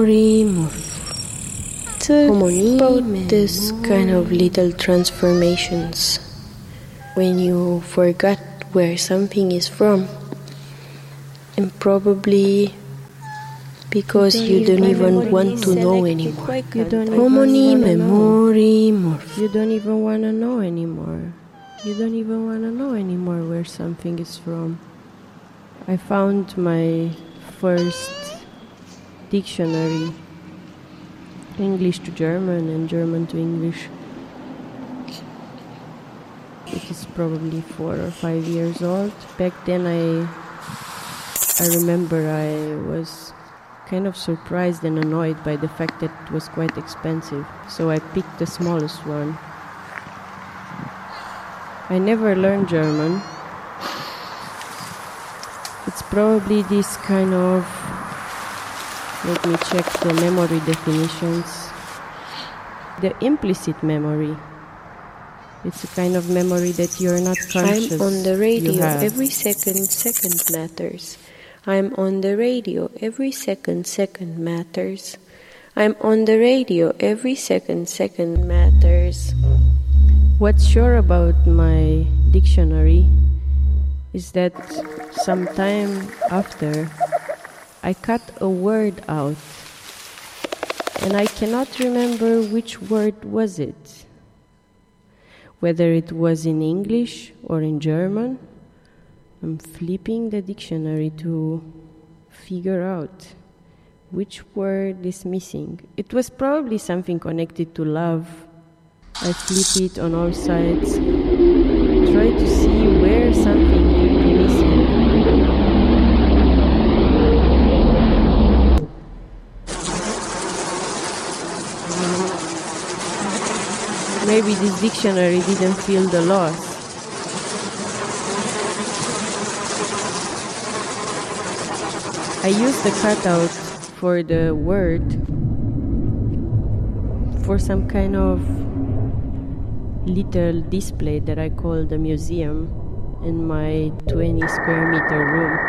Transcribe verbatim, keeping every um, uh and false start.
memory morph. About this kind of little transformations when you forgot where something is from, and probably because you don't even want to know anymore. Homony memory morph. You don't even want to know anymore. You don't even want to know anymore where something is from. I found my first dictionary, English to German and German to English. It is probably four or five years old. Back then I I remember I was kind of surprised and annoyed by the fact that it was quite expensive. So I picked the smallest one. I never learned German. It's probably this kind of, let me check the memory definitions. The implicit memory. It's a kind of memory that you're not conscious. I'm on the radio. You have. Every second, second matters. I'm on the radio. Every second, second matters. I'm on the radio. Every second, second matters. What's sure about my dictionary is that sometime after I cut a word out and I cannot remember which word was it. Whether it was in English or in German, I'm flipping the dictionary to figure out which word is missing. It was probably something connected to love. I flip it on all sides, try to see where something could be missing. Maybe this dictionary didn't feel the loss. I used the cutout for the word for some kind of little display that I call the museum in my twenty square meter room.